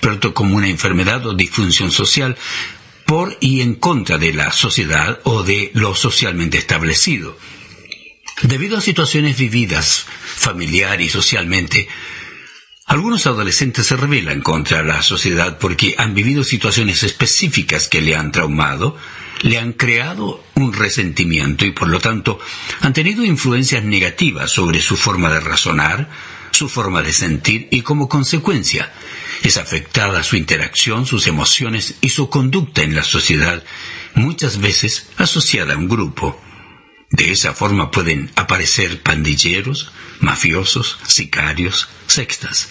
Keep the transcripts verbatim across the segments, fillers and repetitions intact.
experto como una enfermedad o disfunción social por y en contra de la sociedad o de lo socialmente establecido. Debido a situaciones vividas familiar y socialmente, algunos adolescentes se rebelan contra la sociedad porque han vivido situaciones específicas que le han traumado, le han creado un resentimiento y por lo tanto han tenido influencias negativas sobre su forma de razonar, su forma de sentir y como consecuencia es afectada su interacción, sus emociones y su conducta en la sociedad, muchas veces asociada a un grupo. De esa forma pueden aparecer pandilleros, mafiosos, sicarios, sectas.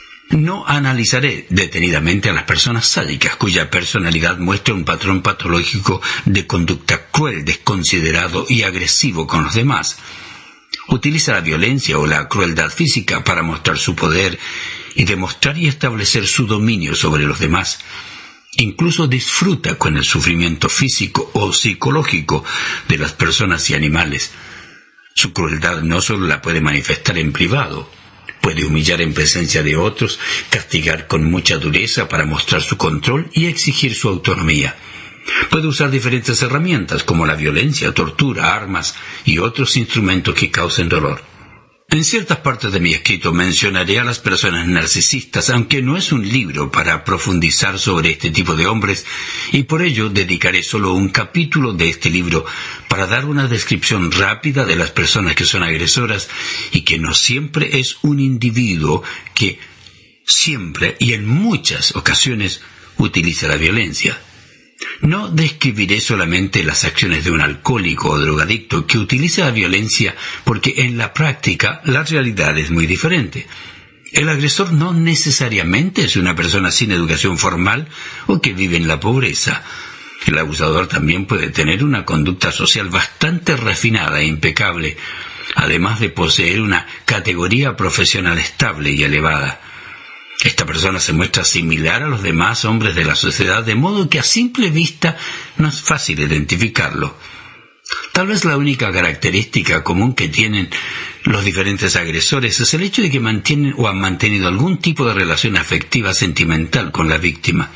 No analizaré detenidamente a las personas sádicas cuya personalidad muestra un patrón patológico de conducta cruel, desconsiderado y agresivo con los demás. Utiliza la violencia o la crueldad física para mostrar su poder y demostrar y establecer su dominio sobre los demás. Incluso disfruta con el sufrimiento físico o psicológico de las personas y animales. Su crueldad no solo la puede manifestar en privado, puede humillar en presencia de otros, castigar con mucha dureza para mostrar su control y exigir su autonomía. Puede usar diferentes herramientas como la violencia, tortura, armas y otros instrumentos que causen dolor. En ciertas partes de mi escrito mencionaré a las personas narcisistas, aunque no es un libro para profundizar sobre este tipo de hombres, y por ello dedicaré solo un capítulo de este libro para dar una descripción rápida de las personas que son agresoras y que no siempre es un individuo que siempre y en muchas ocasiones utiliza la violencia. No describiré solamente las acciones de un alcohólico o drogadicto que utiliza la violencia porque en la práctica la realidad es muy diferente. El agresor no necesariamente es una persona sin educación formal o que vive en la pobreza. El abusador también puede tener una conducta social bastante refinada e impecable, además de poseer una categoría profesional estable y elevada. Esta persona se muestra similar a los demás hombres de la sociedad, de modo que a simple vista no es fácil identificarlo. Tal vez la única característica común que tienen los diferentes agresores es el hecho de que mantienen o han mantenido algún tipo de relación afectiva sentimental con la víctima.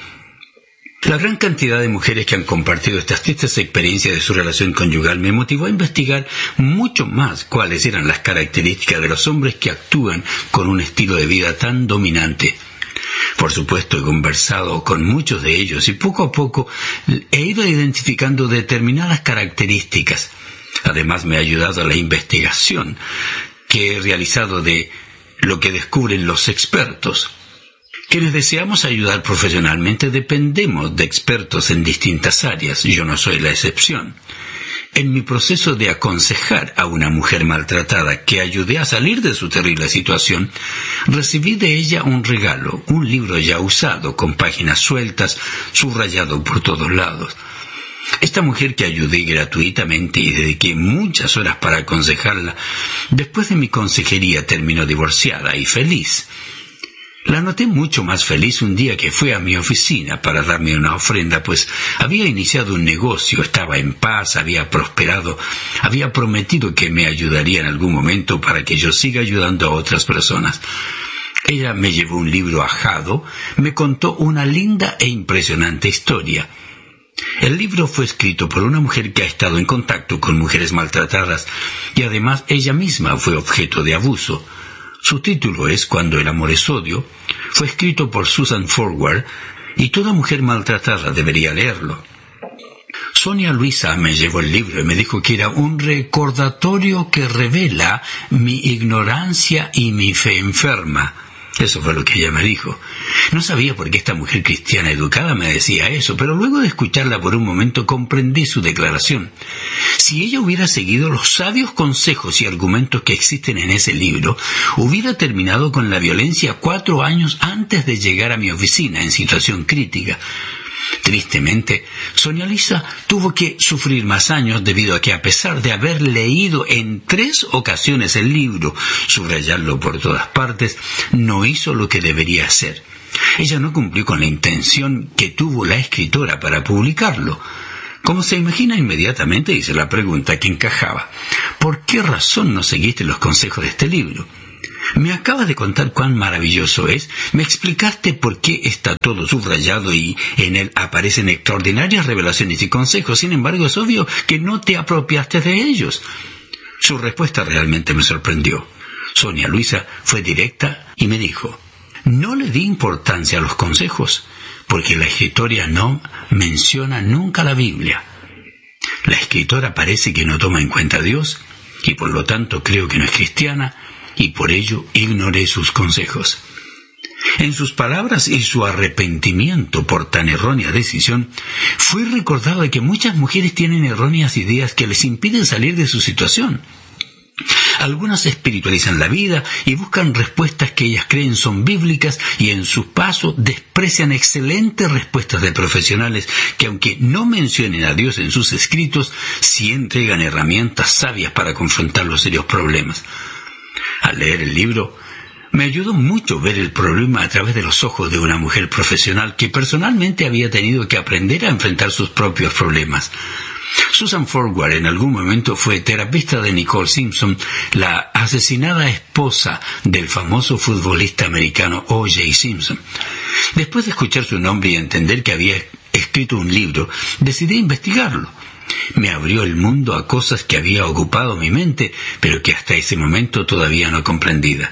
La gran cantidad de mujeres que han compartido estas tristes experiencias de su relación conyugal me motivó a investigar mucho más cuáles eran las características de los hombres que actúan con un estilo de vida tan dominante. Por supuesto, he conversado con muchos de ellos y poco a poco he ido identificando determinadas características. Además, me ha ayudado a la investigación que he realizado de lo que descubren los expertos. Quienes deseamos ayudar profesionalmente dependemos de expertos en distintas áreas. Yo no soy la excepción. En mi proceso de aconsejar a una mujer maltratada que ayudé a salir de su terrible situación, recibí de ella un regalo, un libro ya usado, con páginas sueltas, subrayado por todos lados. Esta mujer que ayudé gratuitamente y dediqué muchas horas para aconsejarla, después de mi consejería terminó divorciada y feliz. La noté mucho más feliz un día que fue a mi oficina para darme una ofrenda, pues había iniciado un negocio, estaba en paz, había prosperado, había prometido que me ayudaría en algún momento para que yo siga ayudando a otras personas. Ella me llevó un libro ajado, me contó una linda e impresionante historia. El libro fue escrito por una mujer que ha estado en contacto con mujeres maltratadas y además ella misma fue objeto de abuso. Su título es Cuando el amor es odio. Fue escrito por Susan Forward y toda mujer maltratada debería leerlo. Sonia Luisa me llevó el libro y me dijo que era un recordatorio que revela mi ignorancia y mi fe enferma. Eso fue lo que ella me dijo. No sabía por qué esta mujer cristiana educada me decía eso, pero luego de escucharla por un momento comprendí su declaración. Si ella hubiera seguido los sabios consejos y argumentos que existen en ese libro, hubiera terminado con la violencia cuatro años antes de llegar a mi oficina en situación crítica. Tristemente, Sonia Lisa tuvo que sufrir más años debido a que, a pesar de haber leído en tres ocasiones el libro, subrayarlo por todas partes, no hizo lo que debería hacer. Ella no cumplió con la intención que tuvo la escritora para publicarlo. Como se imagina, inmediatamente hice la pregunta que encajaba: ¿por qué razón no seguiste los consejos de este libro? Me acabas de contar cuán maravilloso es. Me explicaste por qué está todo subrayado y en él aparecen extraordinarias revelaciones y consejos. Sin embargo, es obvio que no te apropiaste de ellos. Su respuesta realmente me sorprendió. Sonia Luisa fue directa y me dijo: no le di importancia a los consejos, porque la escritora no menciona nunca la Biblia. La escritora parece que no toma en cuenta a Dios, y por lo tanto creo que no es cristiana, y por ello ignoré sus consejos. En sus palabras y su arrepentimiento por tan errónea decisión, fui recordado de que muchas mujeres tienen erróneas ideas que les impiden salir de su situación. Algunas espiritualizan la vida y buscan respuestas que ellas creen son bíblicas, y en su paso desprecian excelentes respuestas de profesionales que, aunque no mencionen a Dios en sus escritos, sí entregan herramientas sabias para confrontar los serios problemas. Al leer el libro, me ayudó mucho ver el problema a través de los ojos de una mujer profesional que personalmente había tenido que aprender a enfrentar sus propios problemas. Susan Forward en algún momento fue terapista de Nicole Simpson, la asesinada esposa del famoso futbolista americano O J Simpson. Después de escuchar su nombre y entender que había escrito un libro, decidí investigarlo. Me abrió el mundo a cosas que había ocupado mi mente, pero que hasta ese momento todavía no comprendía.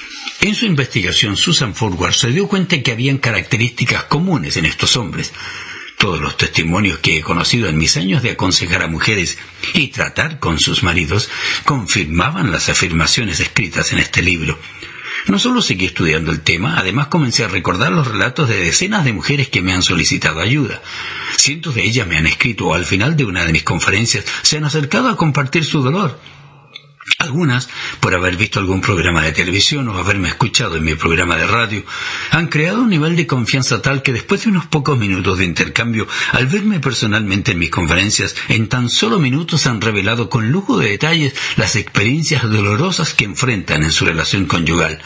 En su investigación, Susan Forward se dio cuenta que habían características comunes en estos hombres. Todos los testimonios que he conocido en mis años de aconsejar a mujeres y tratar con sus maridos confirmaban las afirmaciones escritas en este libro. No solo seguí estudiando el tema, además comencé a recordar los relatos de decenas de mujeres que me han solicitado ayuda. Cientos de ellas me han escrito o al final de una de mis conferencias se han acercado a compartir su dolor. Algunas, por haber visto algún programa de televisión o haberme escuchado en mi programa de radio, han creado un nivel de confianza tal que después de unos pocos minutos de intercambio, al verme personalmente en mis conferencias, en tan solo minutos han revelado con lujo de detalles las experiencias dolorosas que enfrentan en su relación conyugal.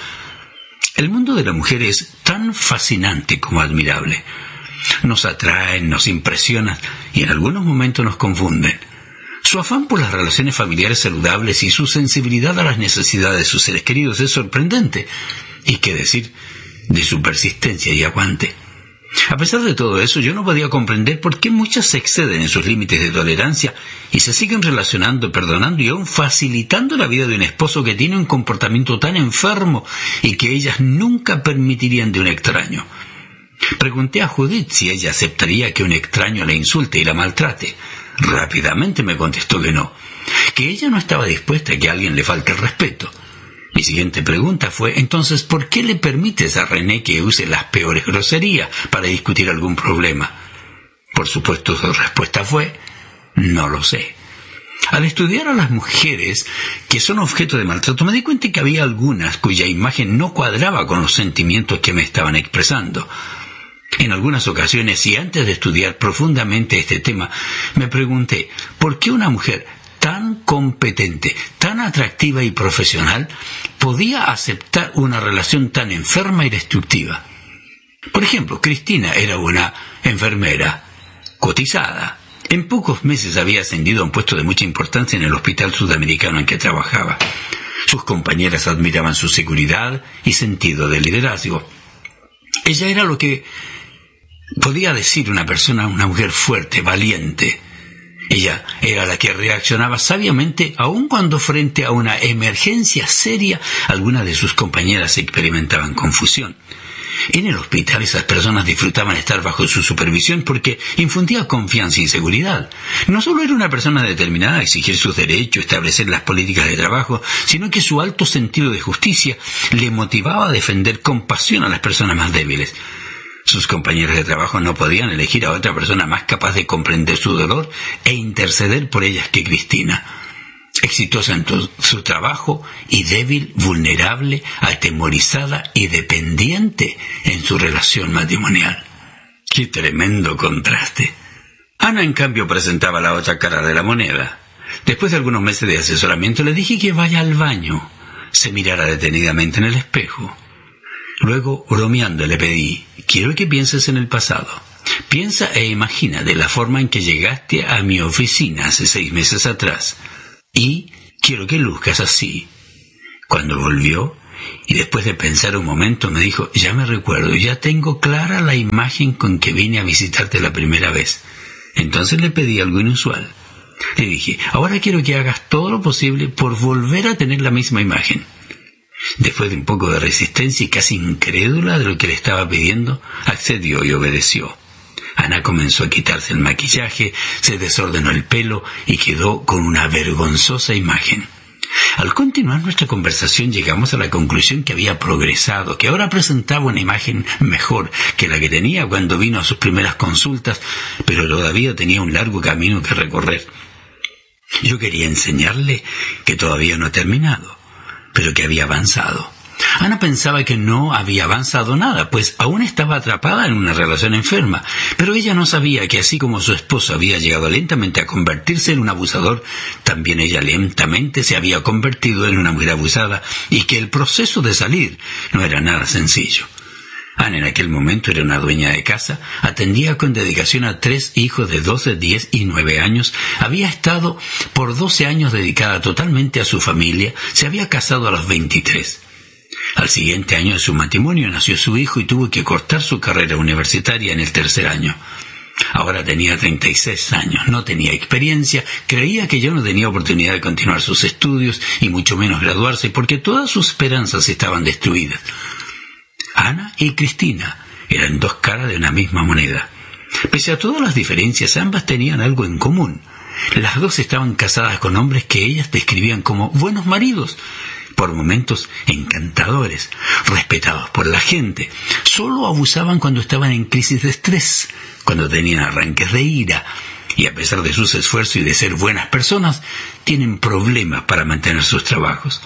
El mundo de la mujer es tan fascinante como admirable. Nos atraen, nos impresionan y en algunos momentos nos confunden. Su afán por las relaciones familiares saludables y su sensibilidad a las necesidades de sus seres queridos es sorprendente. Y qué decir de su persistencia y aguante. A pesar de todo eso, yo no podía comprender por qué muchas se exceden en sus límites de tolerancia y se siguen relacionando, perdonando y aún facilitando la vida de un esposo que tiene un comportamiento tan enfermo y que ellas nunca permitirían de un extraño. Pregunté a Judith si ella aceptaría que un extraño la insulte y la maltrate. Rápidamente me contestó que no, que ella no estaba dispuesta a que a alguien le falte el respeto. Mi siguiente pregunta fue, entonces, ¿por qué le permites a René que use las peores groserías para discutir algún problema? Por supuesto, su respuesta fue, no lo sé. Al estudiar a las mujeres que son objeto de maltrato, me di cuenta que había algunas cuya imagen no cuadraba con los sentimientos que me estaban expresando. En algunas ocasiones, y antes de estudiar profundamente este tema, me pregunté, ¿por qué una mujer tan competente, tan atractiva y profesional podía aceptar una relación tan enferma y destructiva? Por ejemplo, Cristina era una enfermera cotizada. En pocos meses había ascendido a un puesto de mucha importancia en el hospital sudamericano en que trabajaba. Sus compañeras admiraban su seguridad y sentido de liderazgo. Ella era lo que podía decir una persona, una mujer fuerte, valiente. Ella era la que reaccionaba sabiamente, aun cuando frente a una emergencia seria, algunas de sus compañeras experimentaban confusión. En el hospital esas personas disfrutaban estar bajo su supervisión porque infundía confianza y seguridad. No solo era una persona determinada a exigir sus derechos, establecer las políticas de trabajo, sino que su alto sentido de justicia le motivaba a defender con pasión a las personas más débiles. Sus compañeros de trabajo no podían elegir a otra persona más capaz de comprender su dolor e interceder por ellas que Cristina. Exitosa en tu, su trabajo y débil, vulnerable, atemorizada y dependiente en su relación matrimonial. ¡Qué tremendo contraste! Ana, en cambio, presentaba la otra cara de la moneda. Después de algunos meses de asesoramiento, le dije que vaya al baño, se mirara detenidamente en el espejo. Luego, bromeando, le pedí, quiero que pienses en el pasado. Piensa e imagina de la forma en que llegaste a mi oficina hace seis meses atrás. Y quiero que luzcas así. Cuando volvió, y después de pensar un momento me dijo, ya me recuerdo, ya tengo clara la imagen con que vine a visitarte la primera vez. Entonces le pedí algo inusual. Le dije, ahora quiero que hagas todo lo posible por volver a tener la misma imagen. Después de un poco de resistencia y casi incrédula de lo que le estaba pidiendo, accedió y obedeció. Ana comenzó a quitarse el maquillaje, se desordenó el pelo y quedó con una vergonzosa imagen. Al continuar nuestra conversación llegamos a la conclusión que había progresado, que ahora presentaba una imagen mejor que la que tenía cuando vino a sus primeras consultas, pero todavía tenía un largo camino que recorrer. Yo quería enseñarle que todavía no ha terminado, pero que había avanzado. Ana pensaba que no había avanzado nada, pues aún estaba atrapada en una relación enferma, pero ella no sabía que así como su esposo había llegado lentamente a convertirse en un abusador, también ella lentamente se había convertido en una mujer abusada y que el proceso de salir no era nada sencillo. Ana en aquel momento era una dueña de casa, atendía con dedicación a tres hijos de doce, diez y nueve años, había estado por doce años dedicada totalmente a su familia, se había casado a los veintitrés. Al siguiente año de su matrimonio nació su hijo y tuvo que cortar su carrera universitaria en el tercer año. Ahora tenía treinta y seis años, no tenía experiencia, creía que ya no tenía oportunidad de continuar sus estudios y mucho menos graduarse porque todas sus esperanzas estaban destruidas. Ana y Cristina eran dos caras de una misma moneda. Pese a todas las diferencias, ambas tenían algo en común. Las dos estaban casadas con hombres que ellas describían como buenos maridos, por momentos encantadores, respetados por la gente. Solo abusaban cuando estaban en crisis de estrés, cuando tenían arranques de ira, y a pesar de sus esfuerzos y de ser buenas personas, tienen problemas para mantener sus trabajos.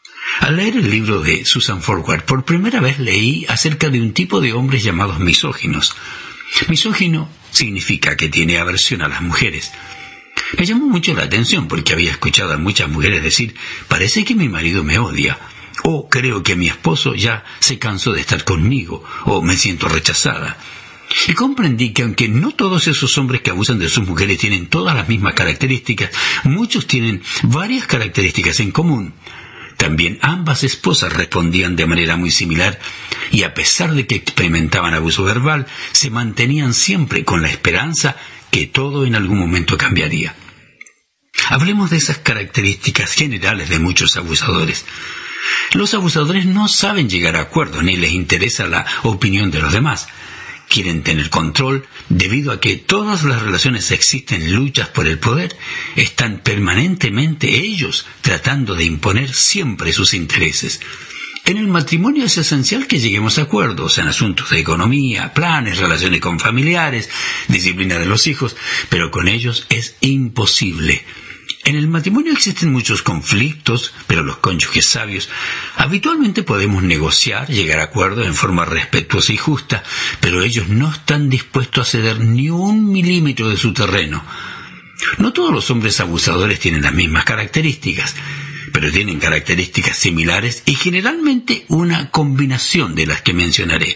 Al leer el libro de Susan Forward, por primera vez leí acerca de un tipo de hombres llamados misóginos. Misógino significa que tiene aversión a las mujeres. Me llamó mucho la atención porque había escuchado a muchas mujeres decir, parece que mi marido me odia, o creo que mi esposo ya se cansó de estar conmigo, o me siento rechazada. Y comprendí que aunque no todos esos hombres que abusan de sus mujeres tienen todas las mismas características, muchos tienen varias características en común. También ambas esposas respondían de manera muy similar y a pesar de que experimentaban abuso verbal, se mantenían siempre con la esperanza que todo en algún momento cambiaría. Hablemos de esas características generales de muchos abusadores. Los abusadores no saben llegar a acuerdos ni les interesa la opinión de los demás. Quieren tener control debido a que todas las relaciones existen luchas por el poder. Están permanentemente ellos tratando de imponer siempre sus intereses. En el matrimonio es esencial que lleguemos a acuerdos en asuntos de economía, planes, relaciones con familiares, disciplina de los hijos, pero con ellos es imposible. En el matrimonio existen muchos conflictos, pero los cónyuges sabios habitualmente podemos negociar, llegar a acuerdos en forma respetuosa y justa, pero ellos no están dispuestos a ceder ni un milímetro de su terreno. No todos los hombres abusadores tienen las mismas características, pero tienen características similares y generalmente una combinación de las que mencionaré.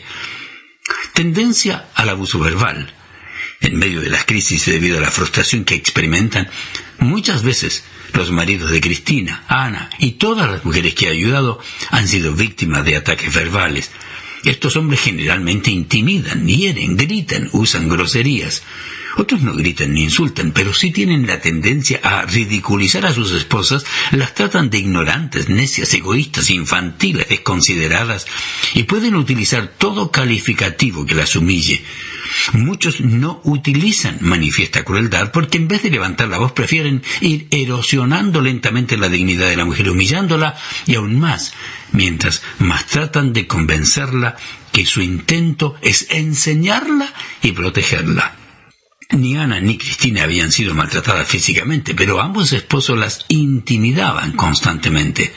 Tendencia al abuso verbal. En medio de las crisis debido a la frustración que experimentan, muchas veces los maridos de Cristina, Ana y todas las mujeres que ha ayudado han sido víctimas de ataques verbales. Estos hombres generalmente intimidan, hieren, gritan, usan groserías. Otros no gritan ni insultan, pero sí tienen la tendencia a ridiculizar a sus esposas, las tratan de ignorantes, necias, egoístas, infantiles, desconsideradas, y pueden utilizar todo calificativo que las humille. Muchos no utilizan manifiesta crueldad porque en vez de levantar la voz prefieren ir erosionando lentamente la dignidad de la mujer, humillándola y aún más, mientras más tratan de convencerla que su intento es enseñarla y protegerla. Ni Ana ni Cristina habían sido maltratadas físicamente, pero ambos esposos las intimidaban constantemente.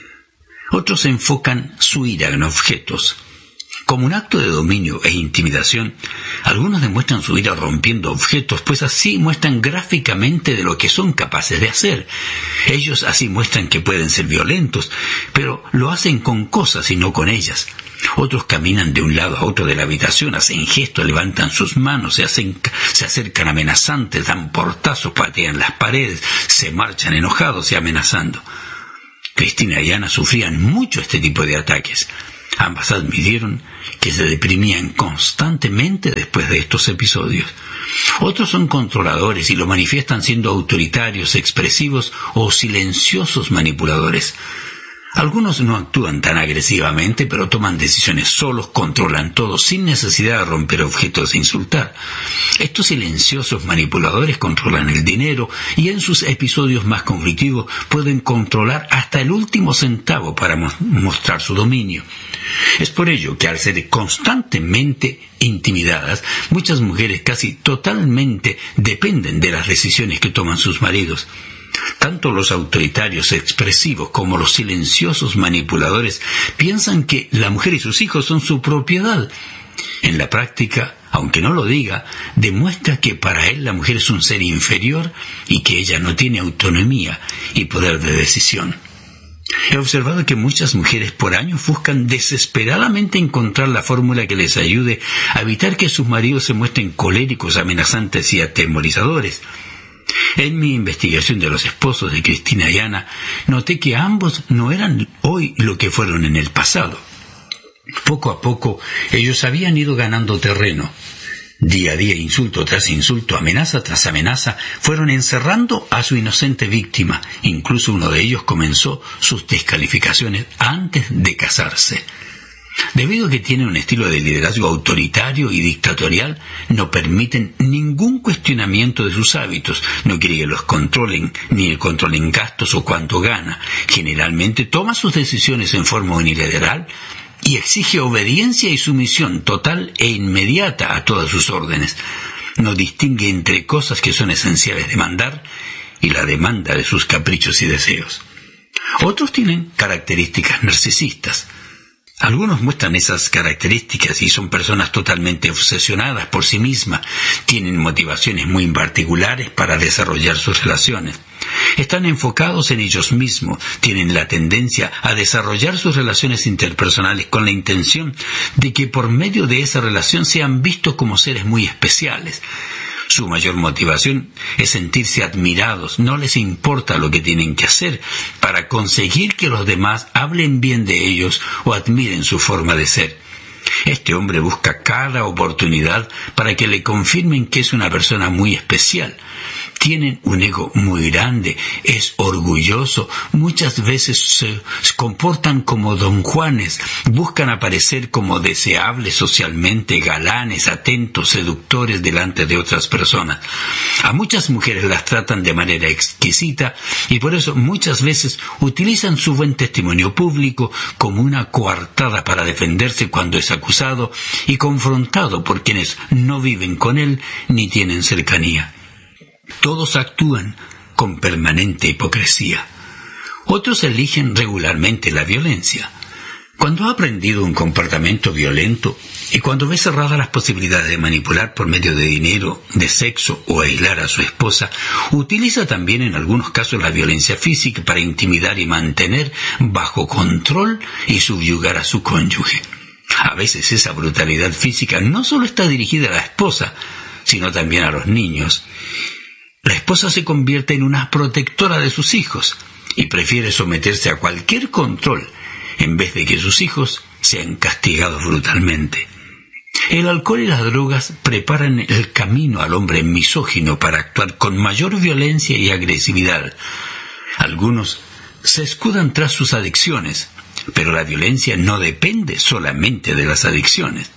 Otros enfocan su ira en objetos. Como un acto de dominio e intimidación, algunos demuestran su ira rompiendo objetos, pues así muestran gráficamente de lo que son capaces de hacer. Ellos así muestran que pueden ser violentos, pero lo hacen con cosas y no con ellas. Otros caminan de un lado a otro de la habitación, hacen gestos, levantan sus manos, se, hacen, se acercan amenazantes, dan portazos, patean las paredes, se marchan enojados y amenazando. Cristina y Ana sufrían mucho este tipo de ataques. Ambas admitieron que se deprimían constantemente después de estos episodios. Otros son controladores y lo manifiestan siendo autoritarios, expresivos o silenciosos manipuladores. Algunos no actúan tan agresivamente, pero toman decisiones solos, controlan todo sin necesidad de romper objetos e insultar. Estos silenciosos manipuladores controlan el dinero y en sus episodios más conflictivos pueden controlar hasta el último centavo para mo- mostrar su dominio. Es por ello que al ser constantemente intimidadas, muchas mujeres casi totalmente dependen de las decisiones que toman sus maridos. Tanto los autoritarios expresivos como los silenciosos manipuladores piensan que la mujer y sus hijos son su propiedad. En la práctica, aunque no lo diga, demuestra que para él la mujer es un ser inferior y que ella no tiene autonomía y poder de decisión. He observado que muchas mujeres por años buscan desesperadamente encontrar la fórmula que les ayude a evitar que sus maridos se muestren coléricos, amenazantes y atemorizadores. En mi investigación de los esposos de Cristina y Ana, noté que ambos no eran hoy lo que fueron en el pasado. Poco a poco, ellos habían ido ganando terreno. Día a día, insulto tras insulto, amenaza tras amenaza, fueron encerrando a su inocente víctima. Incluso uno de ellos comenzó sus descalificaciones antes de casarse. Debido a que tienen un estilo de liderazgo autoritario y dictatorial, no permiten ningún cuestionamiento de sus hábitos, no quiere que los controlen, ni controlen gastos o cuánto gana. Generalmente toma sus decisiones en forma unilateral y exige obediencia y sumisión total e inmediata a todas sus órdenes. No distingue entre cosas que son esenciales de mandar y la demanda de sus caprichos y deseos. Otros tienen características narcisistas. Algunos muestran esas características y son personas totalmente obsesionadas por sí mismas. Tienen motivaciones muy particulares para desarrollar sus relaciones. Están enfocados en ellos mismos. Tienen la tendencia a desarrollar sus relaciones interpersonales con la intención de que por medio de esa relación sean vistos como seres muy especiales. Su mayor motivación es sentirse admirados. No les importa lo que tienen que hacer para conseguir que los demás hablen bien de ellos o admiren su forma de ser. Este hombre busca cada oportunidad para que le confirmen que es una persona muy especial. Tienen un ego muy grande, es orgulloso, muchas veces se comportan como don Juanes, buscan aparecer como deseables socialmente, galanes, atentos, seductores delante de otras personas. A muchas mujeres las tratan de manera exquisita y por eso muchas veces utilizan su buen testimonio público como una coartada para defenderse cuando es acusado y confrontado por quienes no viven con él ni tienen cercanía. Todos actúan con permanente hipocresía. Otros eligen regularmente la violencia. Cuando ha aprendido un comportamiento violento y cuando ve cerradas las posibilidades de manipular por medio de dinero, de sexo o aislar a su esposa, utiliza también en algunos casos la violencia física para intimidar y mantener bajo control y subyugar a su cónyuge. A veces esa brutalidad física no solo está dirigida a la esposa, sino también a los niños. La esposa se convierte en una protectora de sus hijos y prefiere someterse a cualquier control en vez de que sus hijos sean castigados brutalmente. El alcohol y las drogas preparan el camino al hombre misógino para actuar con mayor violencia y agresividad. Algunos se escudan tras sus adicciones, pero la violencia no depende solamente de las adicciones.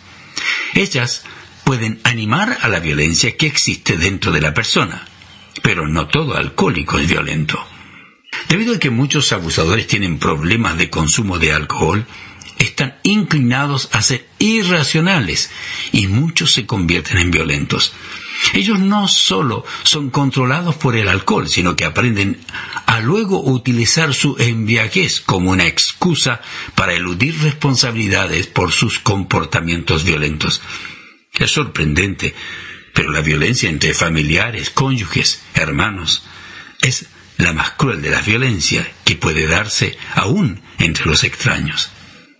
Ellas pueden animar a la violencia que existe dentro de la persona. Pero no todo alcohólico es violento. Debido a que muchos abusadores tienen problemas de consumo de alcohol, están inclinados a ser irracionales y muchos se convierten en violentos. Ellos no solo son controlados por el alcohol, sino que aprenden a luego utilizar su embriaguez como una excusa para eludir responsabilidades por sus comportamientos violentos. Es sorprendente, pero la violencia entre familiares, cónyuges, hermanos, es la más cruel de las violencias que puede darse aún entre los extraños.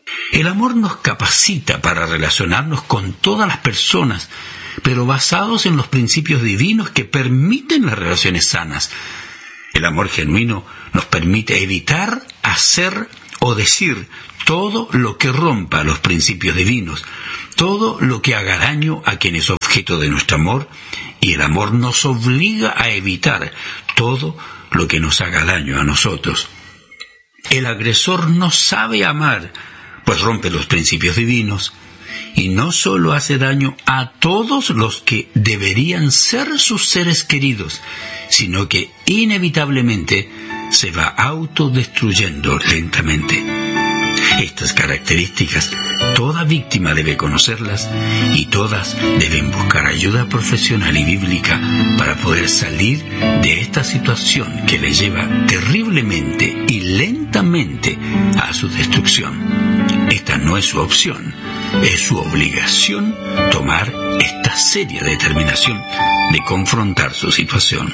El amor nos capacita para relacionarnos con todas las personas, pero basados en los principios divinos que permiten las relaciones sanas. El amor genuino nos permite evitar a hacer o decir todo lo que rompa los principios divinos, todo lo que haga daño a quien es objeto de nuestro amor, y el amor nos obliga a evitar todo lo que nos haga daño a nosotros. El agresor no sabe amar, pues rompe los principios divinos, y no solo hace daño a todos los que deberían ser sus seres queridos, sino que inevitablemente se va autodestruyendo lentamente. Estas características, toda víctima debe conocerlas, y todas deben buscar ayuda profesional y bíblica para poder salir de esta situación que le lleva terriblemente y lentamente a su destrucción. Esta no es su opción, es su obligación tomar esta seria determinación de confrontar su situación.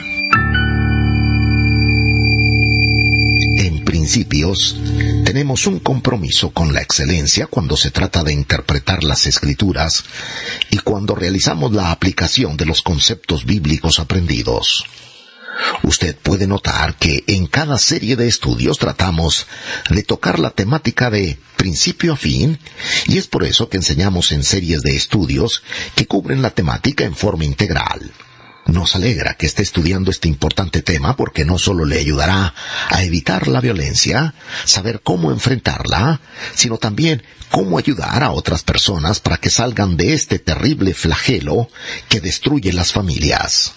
En Principios, tenemos un compromiso con la excelencia cuando se trata de interpretar las Escrituras y cuando realizamos la aplicación de los conceptos bíblicos aprendidos. Usted puede notar que en cada serie de estudios tratamos de tocar la temática de principio a fin, y es por eso que enseñamos en series de estudios que cubren la temática en forma integral. Nos alegra que esté estudiando este importante tema porque no solo le ayudará a evitar la violencia, saber cómo enfrentarla, sino también cómo ayudar a otras personas para que salgan de este terrible flagelo que destruye las familias.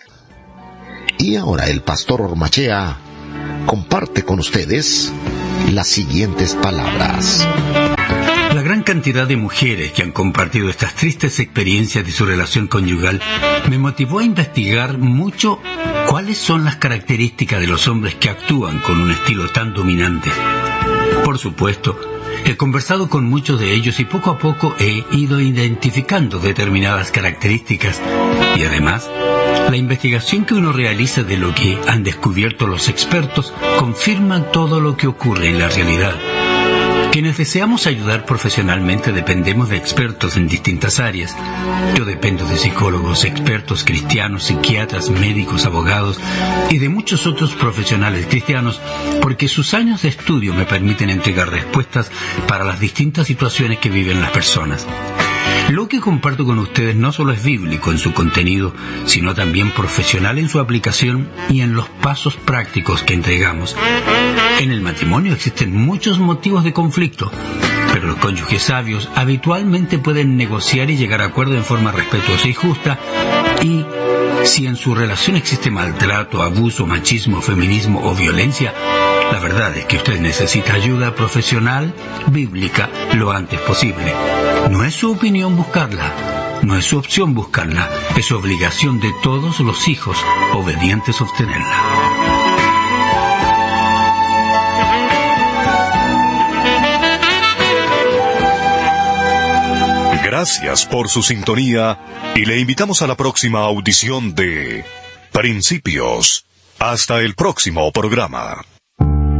Y ahora el pastor Ormachea comparte con ustedes las siguientes palabras. La gran cantidad de mujeres que han compartido estas tristes experiencias de su relación conyugal me motivó a investigar mucho cuáles son las características de los hombres que actúan con un estilo tan dominante. Por supuesto, he conversado con muchos de ellos y poco a poco he ido identificando determinadas características, y además, la investigación que uno realiza de lo que han descubierto los expertos confirma todo lo que ocurre en la realidad. Quienes deseamos ayudar profesionalmente dependemos de expertos en distintas áreas. Yo dependo de psicólogos, expertos cristianos, psiquiatras, médicos, abogados y de muchos otros profesionales cristianos, porque sus años de estudio me permiten entregar respuestas para las distintas situaciones que viven las personas. Lo que comparto con ustedes no solo es bíblico en su contenido, sino también profesional en su aplicación y en los pasos prácticos que entregamos. En el matrimonio existen muchos motivos de conflicto, pero los cónyuges sabios habitualmente pueden negociar y llegar a acuerdo en forma respetuosa y justa, y si en su relación existe maltrato, abuso, machismo, feminismo o violencia, la verdad es que usted necesita ayuda profesional bíblica lo antes posible. No es su opinión buscarla, no es su opción buscarla, es su obligación de todos los hijos obedientes obtenerla. Gracias por su sintonía y le invitamos a la próxima audición de Principios. Hasta el próximo programa.